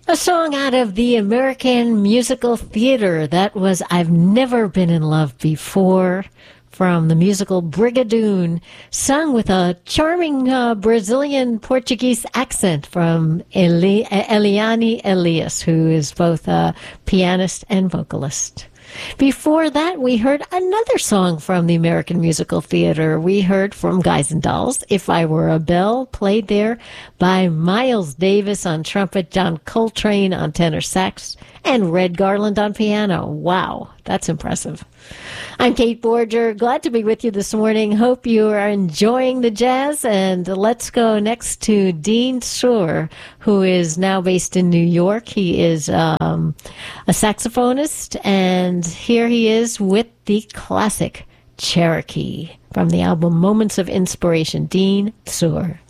A song out of the American Musical Theater. That was I've Never Been in Love Before, from the musical Brigadoon, sung with a charming Brazilian Portuguese accent from Eliane Elias, who is both a pianist and vocalist. Before that, we heard another song from the American Musical Theater. We heard from Guys and Dolls, If I Were a Bell, played there by Miles Davis on trumpet, John Coltrane on tenor sax, and Red Garland on piano. Wow, that's impressive. I'm Kate Borger. Glad to be with you this morning. Hope you are enjoying the jazz. And let's go next to Dean Suhr, who is now based in New York. He is a saxophonist, and here he is with the classic Cherokee from the album Moments of Inspiration. Dean Suhr.